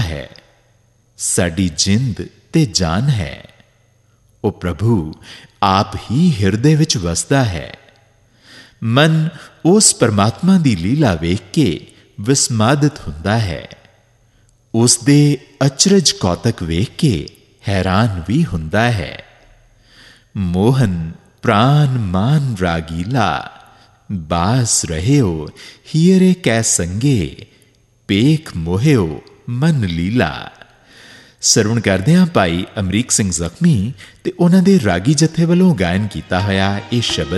ਹੈ, ਸਾਡੀ ਜਿੰਦ ਤੇ ਜਾਨ ਹੈ। ਉਹ ਪ੍ਰਭੂ ਆਪ ਹੀ ਹਿਰਦੇ ਵਿੱਚ ਵਸਦਾ ਹੈ। ਮਨ ਉਸ ਪਰਮਾਤਮਾ ਦੀ ਲੀਲਾ ਵੇਖ ਕੇ ਵਿਸਮਾਦਿਤ ਹੁੰਦਾ ਹੈ। ਉਸ ਦੇ ਅਚਰਜ ਕੌਤਕ ਵੇਖ ਕੇ ਹੈਰਾਨ ਵੀ ਹੁੰਦਾ ਹੈ। ਮੋਹਨ ਪ੍ਰਾਨ ਮਾਨ ਰਾਗੀਲਾ, ਬਾਸ ਰਹਿਓ ਹੀਰੇ ਕੈ ਸੰਗੇ, ਪੇਖ ਮੋਹਿਓ ਮਨ ਲੀਲਾ। ਸਰਵਣ ਕਰਦੇ ਹਾਂ ਭਾਈ ਅਮਰੀਕ ਸਿੰਘ ਜ਼ਖਮੀ ਤੇ ਉਹਨਾਂ ਦੇ ਰਾਗੀ ਜਥੇ ਵੱਲੋਂ ਗਾਇਨ ਕੀਤਾ ਹੋਇਆ ਇਹ ਸ਼ਬਦ